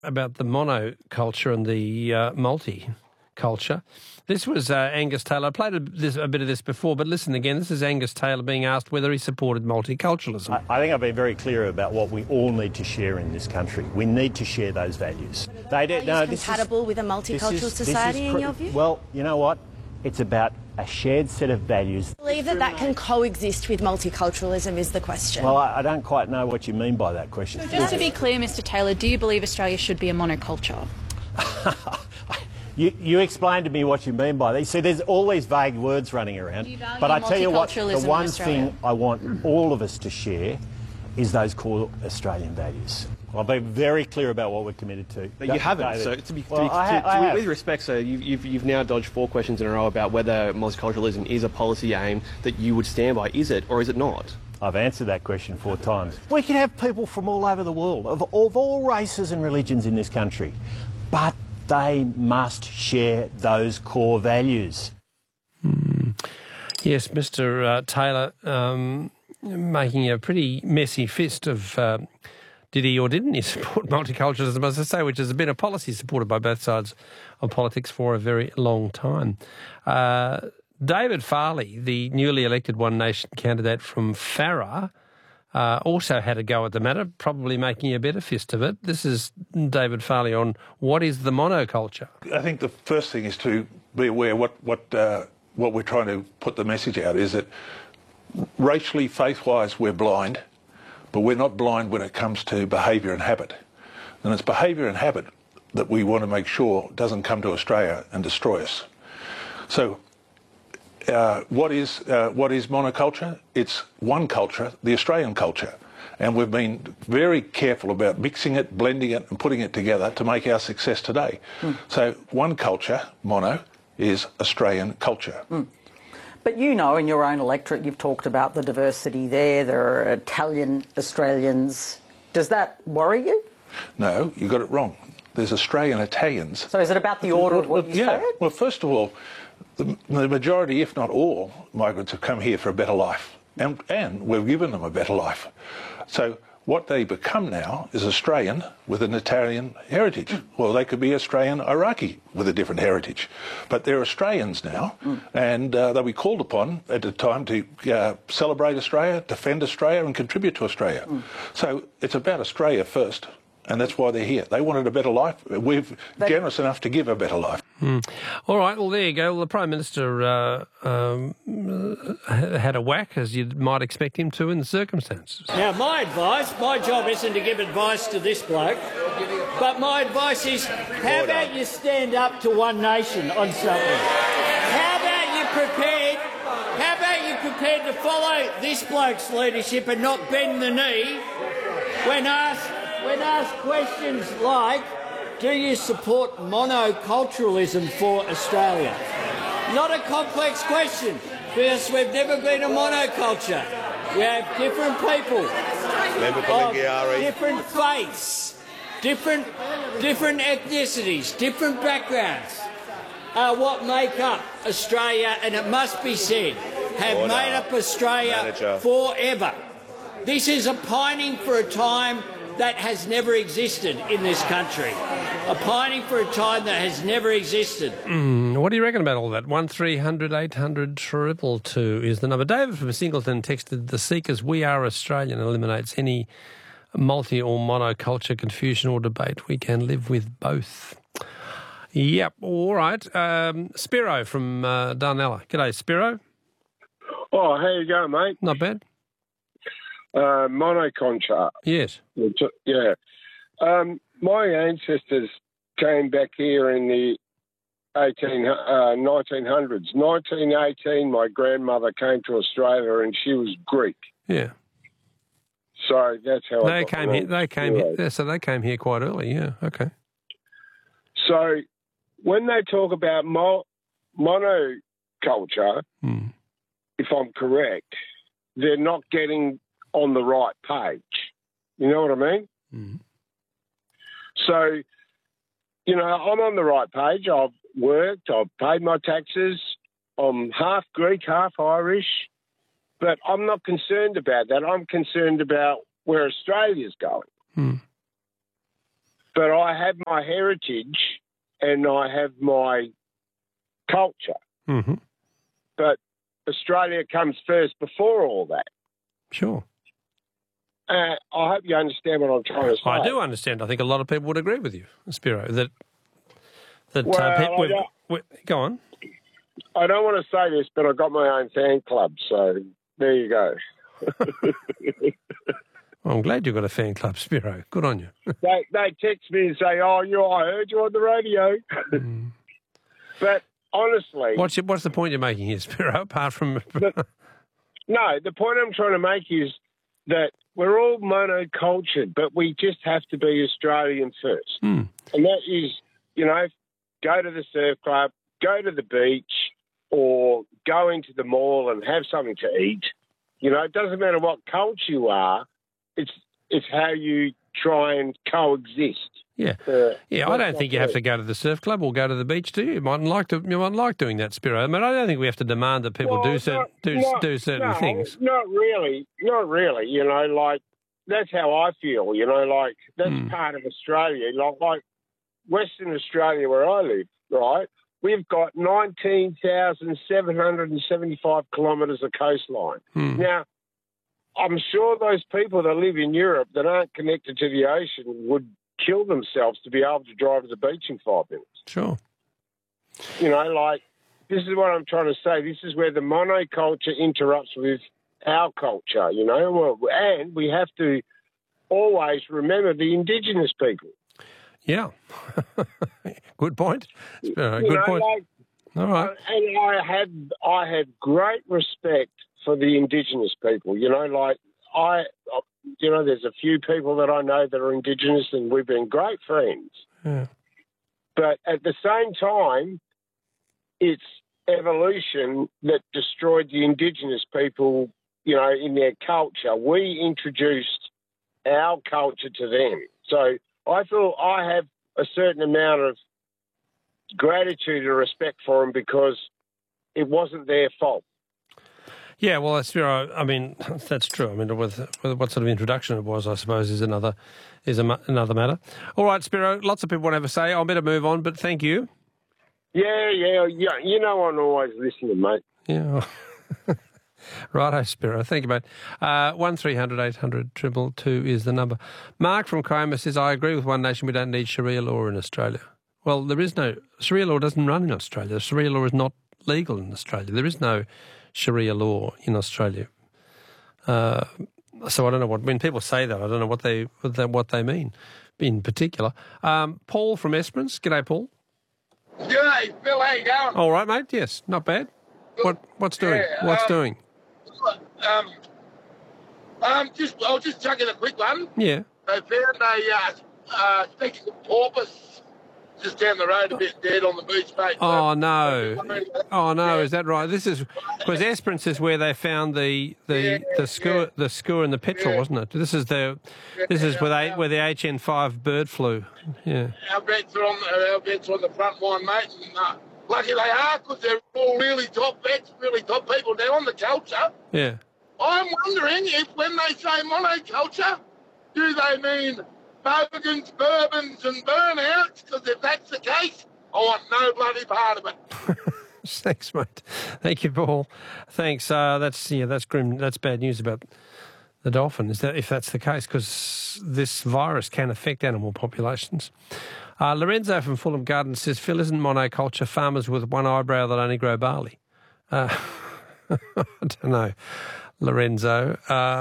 about the monoculture and the multiculture. This was Angus Taylor. I played a bit of this before, but listen again. This is Angus Taylor being asked whether he supported multiculturalism. I think I've been very clear about what we all need to share in this country. We need to share those values. Are you compatible with a multicultural society in your view? Well, you know what? It's about a shared set of values. I believe that can coexist with multiculturalism is the question. Well, I don't quite know what you mean by that question. Just to be clear, Mr Taylor, do you believe Australia should be a monoculture? You explain to me what you mean by that. See, there's all these vague words running around. But I tell you what, the one thing I want all of us to share is those core Australian values. I'll be very clear about what we're committed to. But you haven't. David. So with respect, sir, you've now dodged 4 questions in a row about whether multiculturalism is a policy aim that you would stand by. Is it or is it not? I've answered that question 4 times. We can have people from all over the world, of all races and religions in this country, but they must share those core values. Yes, Mr Taylor, making a pretty messy fist of did he or didn't he support multiculturalism, as I say, which has been a policy supported by both sides of politics for a very long time. David Farley, the newly elected One Nation candidate from Farrer, also had a go at the matter, probably making a better fist of it. This is David Farley on what is the monoculture. I think the first thing is to be aware what we're trying to put the message out is that racially, faith-wise, we're blind, but we're not blind when it comes to behaviour and habit. And it's behaviour and habit that we want to make sure doesn't come to Australia and destroy us. So what is monoculture? It's one culture, the Australian culture. And we've been very careful about mixing it, blending it and putting it together to make our success today. So one culture, mono, is Australian culture. But you know, in your own electorate, you've talked about the diversity there. There are Italian Australians. Does that worry you? No, you got it wrong. There's Australian Italians. So is it about the order of what you said? Well, first of all, the majority, if not all, migrants have come here for a better life. And we've given them a better life. So what they become now is Australian with an Italian heritage. Well, they could be Australian Iraqi with a different heritage. But they're Australians now, and they'll be called upon at the time to celebrate Australia, defend Australia and contribute to Australia. So it's about Australia first. And that's why they're here. They wanted a better life. We're generous enough to give a better life. All right, well, there you go. Well, the Prime Minister had a whack, as you might expect him to in the circumstances. Now, my job isn't to give advice to this bloke, but my advice is, how about you stand up to One Nation on something? How about you prepared to follow this bloke's leadership and not bend the knee when asked questions like, do you support monoculturalism for Australia? Not a complex question, because we've never been a monoculture. We have different people, different faiths, different ethnicities, different backgrounds are what make up Australia, and it must be said, have made up Australia forever. This is a pining for a time that has never existed in this country. A pining for a time that has never existed. What do you reckon about all that? 1300 800 222 is the number. David from Singleton texted, the Seekers We Are Australian eliminates any multi or monoculture confusion or debate. We can live with both. Yep, all right. Spiro from Darnella. G'day, Spiro. Oh, how you going, mate? Not bad. Monoculture. Yes. Yeah. My ancestors came back here in the 1900s. 1918, my grandmother came to Australia and she was Greek. Yeah. So that's how they came here. They came here. So they came here quite early. Yeah. Okay. So when they talk about monoculture, if I'm correct, they're not getting on the right page. You know what I mean? So, you know, I'm on the right page. I've worked, I've paid my taxes. I'm half Greek, half Irish. But I'm not concerned about that. I'm concerned about where Australia's going. but I have my heritage and I have my culture. Mm-hmm. But Australia comes first before all that. Sure. I hope you understand what I'm trying to say. I do understand. I think a lot of people would agree with you, Spiro, that go on. I don't want to say this, but I've got my own fan club, so there you go. Well, I'm glad you've got a fan club, Spiro. Good on you. They text me and say, "Oh, I heard you on the radio." But honestly, what's the point you're making here, Spiro? Apart from no, the point I'm trying to make is that we're all monocultured, but we just have to be Australian first, and that is, go to the surf club, go to the beach, or go into the mall and have something to eat. It doesn't matter what culture you are. It's how you try and coexist. Yeah, I don't think you have to go to the surf club or go to the beach, do you? You mightn't like doing that, Spiro. I mean, I don't think we have to demand that people do certain things. Not really. That's how I feel. That's part of Australia. Like Western Australia, where I live, right? We've got 19,775 kilometres of coastline. Now, I'm sure those people that live in Europe that aren't connected to the ocean would kill themselves to be able to drive to the beach in 5 minutes. Sure. This is what I'm trying to say. This is where the monoculture interrupts with our culture, and we have to always remember the Indigenous people. Yeah. Good point. Good point. All right. And I have great respect for the Indigenous people. There's a few people that I know that are Indigenous and we've been great friends. Yeah. But at the same time, it's evolution that destroyed the Indigenous people, in their culture. We introduced our culture to them. So I feel I have a certain amount of gratitude and respect for them because it wasn't their fault. Yeah, well, that's true. I mean, that's true. I mean, with what sort of introduction it was, I suppose, is another matter. All right, Spiro, lots of people want to have a say. I'll better move on, but thank you. Yeah. I'm always listening, mate. Yeah. Righto, Spiro. Thank you, mate. 1300 800 222 is the number. Mark from Cromer says, I agree with One Nation. We don't need Sharia law in Australia. Well, there is no... Sharia law doesn't run in Australia. Sharia law is not legal in Australia. There is no Sharia law in Australia. So I don't know when people say that, I don't know what they mean in particular. Paul from Esperance. G'day, Paul. G'day, Phil. How you going? All right, mate. Yes, not bad. What's doing? I was just chucking a quick one. Yeah. They found a speaking porpoise just down the road a bit dead on the beach, mate. Oh, no. Is that right? This is because Esperance is where they found the skua and the petrel, wasn't it? This is where the HN5 bird flew. Yeah. Our vets are on the front line, mate. And, lucky they are, because they're all really top vets, really top people. They're on the culture. Yeah. I'm wondering if when they say monoculture, do they mean bogans, bourbons and burnouts? Because if that's the case, I want no bloody part of it. Thanks, mate. Thank you, Paul. Thanks. That's grim. That's bad news about the dolphin, if that's the case, because this virus can affect animal populations. Lorenzo from Fulham Gardens says, Phil, isn't monoculture farmers with one eyebrow that only grow barley? I don't know, Lorenzo.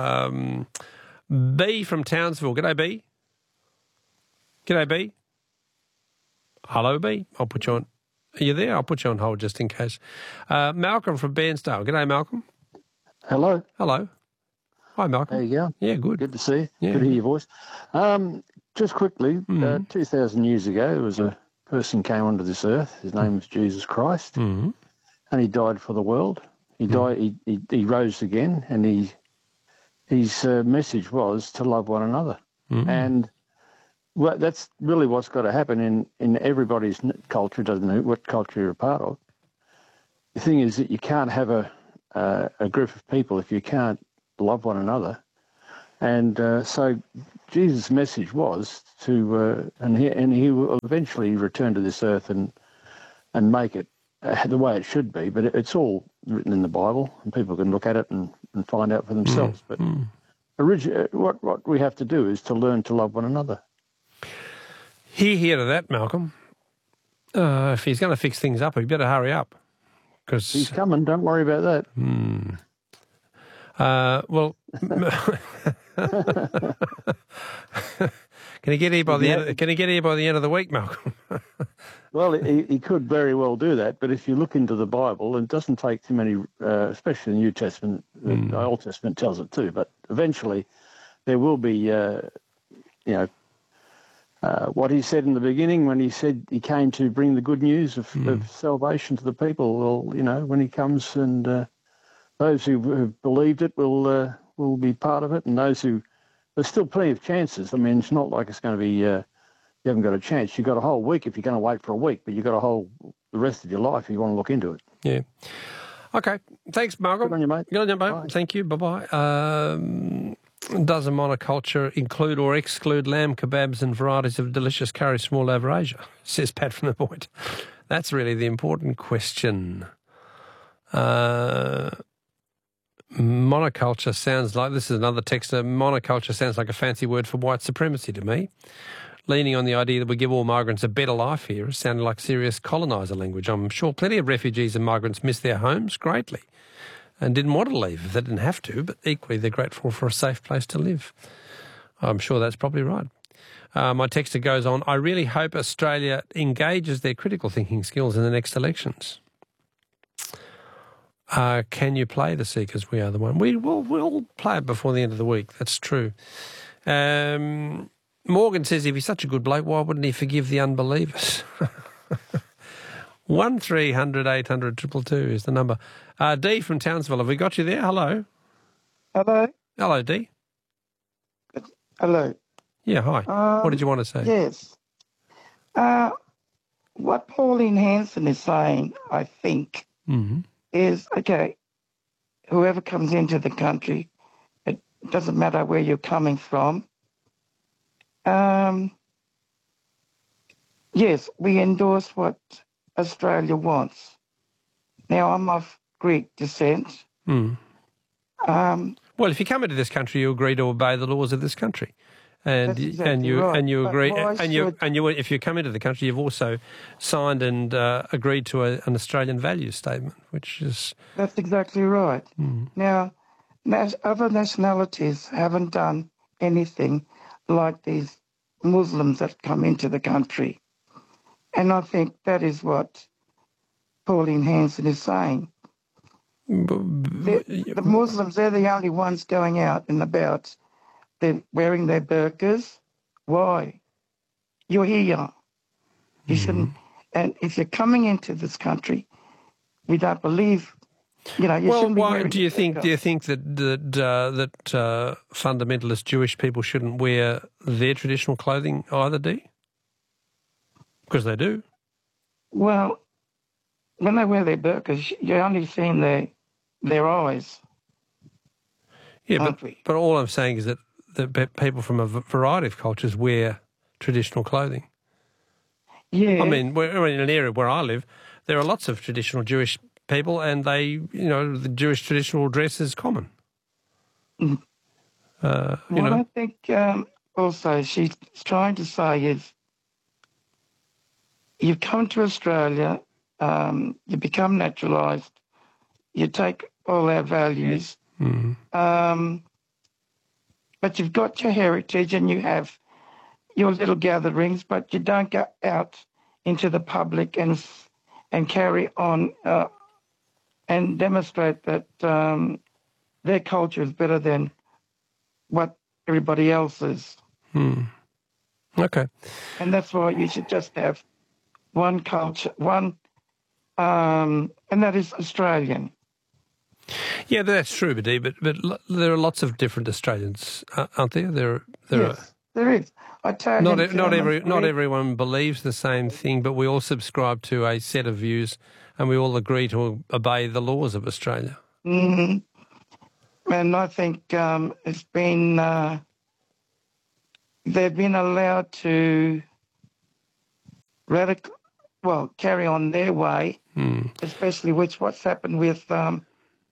B from Townsville. G'day, B. G'day, B. Hello, B. I'll put you on. Are you there? I'll put you on hold just in case. Malcolm from Bairnsdale. G'day, Malcolm. Hello. Hello. Hi, Malcolm. How you going? Yeah, good. Good to see you. Yeah. Good to hear your voice. Just quickly, 2,000 years ago, there was a person came onto this earth. His name was Jesus Christ, and he died for the world. He died. He rose again, and his message was to love one another. And that's really what's got to happen in everybody's culture. Doesn't matter what culture you're a part of. The thing is that you can't have a group of people if you can't love one another. And so Jesus' message was to, and he will eventually return to this earth and make it the way it should be. But it's all written in the Bible, and people can look at it and find out for themselves. But what we have to do is to learn to love one another. Hear to that, Malcolm. If he's going to fix things up, he better hurry up. Cause he's coming, don't worry about that. Well, can he get here by the end? Can he get here by the end of the week, Malcolm? Well, he could very well do that, but if you look into the Bible, it doesn't take too many, especially the New Testament. The Old Testament tells it too. But eventually, there will be, what he said in the beginning when he said he came to bring the good news of salvation to the people. Well, when he comes, and those who have believed it will be part of it, and those who, there's still plenty of chances. I mean, it's not like it's going to be you haven't got a chance. You've got a whole week if you're going to wait for a week, but you've got the rest of your life if you want to look into it. Yeah. Okay. Thanks, Malcolm. Good on you, mate. Good on you, mate. Bye. Thank you. Bye-bye. Does a monoculture include or exclude lamb kebabs and varieties of delicious curry from all over Asia? Says Pat from the Point. That's really the important question. Monoculture sounds like, this is another texter, monoculture sounds like a fancy word for white supremacy to me. Leaning on the idea that we give all migrants a better life here, it sounded like serious coloniser language. I'm sure plenty of refugees and migrants miss their homes greatly and didn't want to leave if they didn't have to, but equally they're grateful for a safe place to live. I'm sure that's probably right. My texter goes on, I really hope Australia engages their critical thinking skills in the next elections. Can you play The Seekers, We Are the One? We'll play it before the end of the week, that's true. Morgan says if he's such a good bloke, why wouldn't he forgive the unbelievers? 1300 800 222 is the number. Dee from Townsville, have we got you there? Hello. Hello. Hello, Dee. Hello. Yeah, hi. What did you want to say? Yes. What Pauline Hanson is saying, I think, is, okay, whoever comes into the country, it doesn't matter where you're coming from. Yes, we endorse what Australia wants. Now, I'm of Greek descent. Well, if you come into this country, you agree to obey the laws of this country, and if you come into the country, you've also signed and agreed to an Australian values statement, which is that's exactly right. Now, other nationalities haven't done anything like these Muslims that come into the country. And I think that is what Pauline Hanson is saying. The Muslims, they're the only ones going out and about. They're wearing their burqas. Why? You're here. You shouldn't. And if you're coming into this country, we don't believe. Well, why do you think that fundamentalist Jewish people shouldn't wear their traditional clothing either, Dee? Because they do. Well, when they wear their burqas, you're only seeing their eyes. Yeah, but all I'm saying is that people from a variety of cultures wear traditional clothing. Yeah. I mean, we're in an area where I live, there are lots of traditional Jewish people, and the Jewish traditional dress is common. I think also she's trying to say is you've come to Australia, you become naturalised, you take all our values, but you've got your heritage and you have your little gatherings, but you don't go out into the public and carry on and demonstrate that their culture is better than what everybody else is. Okay. And that's why you should just have one culture, and that is Australian. Yeah, that's true, but there are lots of different Australians, aren't there? Yes, there is. Not everyone believes the same thing, but we all subscribe to a set of views, and we all agree to obey the laws of Australia. And I think it's been they've been allowed to carry on their way, especially with what's happened with the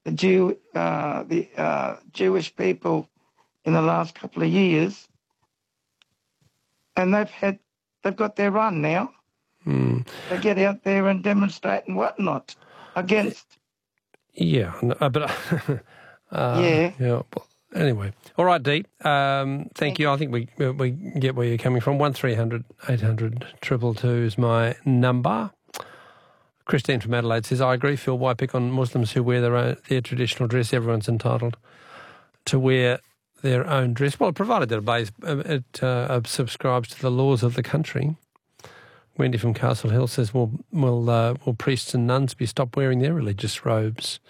Jewish people in the last couple of years, and they've got their run now. They get out there and demonstrate and whatnot against. Yeah, but yeah. Well, anyway, all right, Dee. Thank you. I think we get where you're coming from. 1300 800 222 is my number. Christine from Adelaide says, I agree, Phil. Why pick on Muslims who wear their traditional dress? Everyone's entitled to wear their own dress. Well, provided that it subscribes to the laws of the country. Wendy from Castle Hill says, will priests and nuns be stopped wearing their religious robes?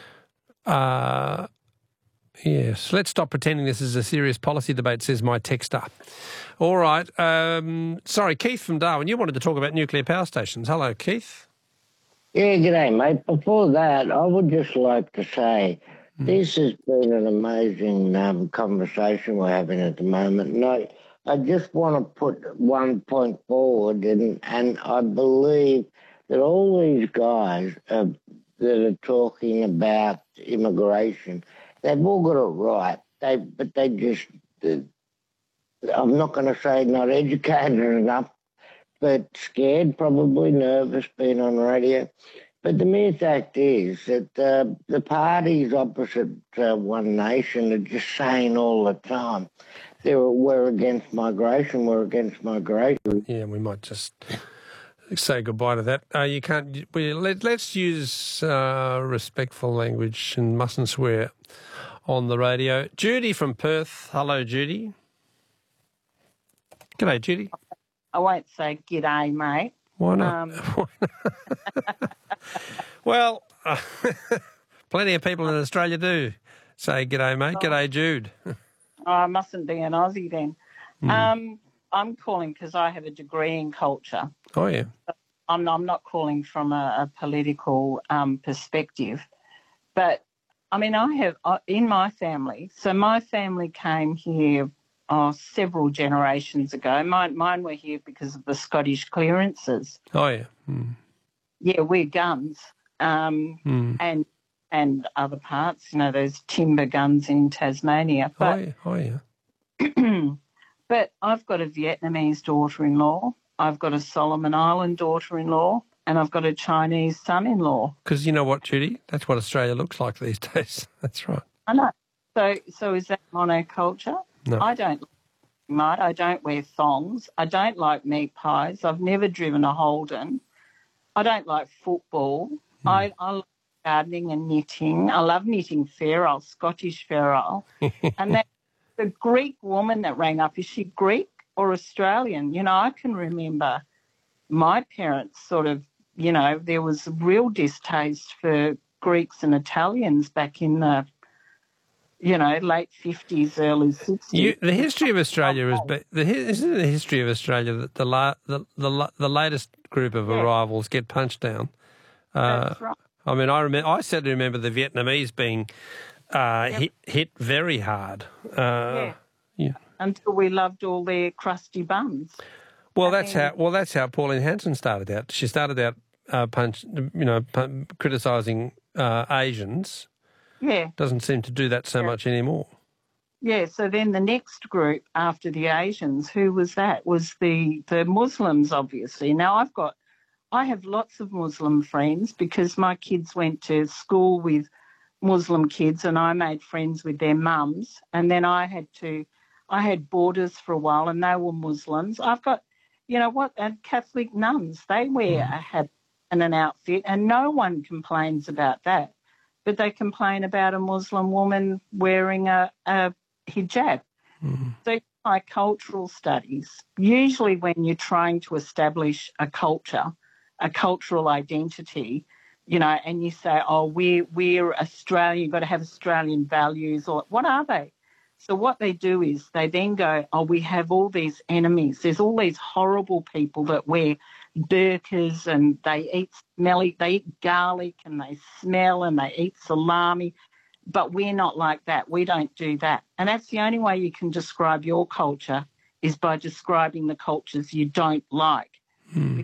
Yes. Let's stop pretending this is a serious policy debate, says my texter. All right. Sorry, Keith from Darwin, you wanted to talk about nuclear power stations. Hello, Keith. Yeah, g'day, mate. Before that, I would just like to say this has been an amazing conversation we're having at the moment. And I just want to put one point forward, and I believe that all these guys that are talking about immigration, they've all got it right. But they just, I'm not going to say not educated enough, but scared, probably nervous, being on radio. But the mere fact is that the parties opposite One Nation are just saying all the time, we're against migration, we're against migration. Yeah, we might just say goodbye to that. You can't. Let's use respectful language and mustn't swear on the radio. Judy from Perth. Hello, Judy. G'day, Judy. I won't say g'day, mate. Why not? Well, plenty of people in Australia do say g'day, mate. G'day, Jude. I mustn't be an Aussie then. I'm calling because I have a degree in culture. Oh, yeah. I'm not calling from a political perspective. But, I mean, I have, in my family, so my family came here several generations ago. Mine were here because of the Scottish clearances. Oh, yeah. Yeah, we're guns. And other parts, those timber guns in Tasmania. But, oh yeah. But I've got a Vietnamese daughter-in-law, I've got a Solomon Island daughter-in-law, and I've got a Chinese son-in-law. Because you know what, Judy? That's what Australia looks like these days. That's right. I know. So is that monoculture? No. I don't wear thongs. I don't like meat pies. I've never driven a Holden. I don't like football. I love gardening and knitting. I love knitting ferrule, Scottish ferrule. And that the Greek woman that rang up, is she Greek or Australian? I can remember my parents sort of, there was real distaste for Greeks and Italians back in the, late 50s, early 60s. The history of Australia isn't the history of Australia that the latest group of arrivals get punched down. That's right. I mean, I certainly remember the Vietnamese being hit very hard. Until we loved all their crusty buns. Well, that's how Pauline Hanson started out. She started out criticising Asians. Yeah. Doesn't seem to do that so much anymore. Yeah, so then the next group after the Asians, who was that? Was the Muslims, obviously. Now, I have lots of Muslim friends because my kids went to school with Muslim kids and I made friends with their mums. And then I had boarders for a while and they were Muslims. I've got, and Catholic nuns, they wear a hat and an outfit and no one complains about that. But they complain about a Muslim woman wearing a hijab. So my cultural studies, usually when you're trying to establish a culture, a cultural identity, and you say, we're Australian, you've got to have Australian values, or what are they? So what they do is they then go, we have all these enemies. There's all these horrible people that wear burqas and they eat garlic and they smell and they eat salami. but we're not like that. We don't do that. And that's the only way you can describe your culture is by describing the cultures you don't like.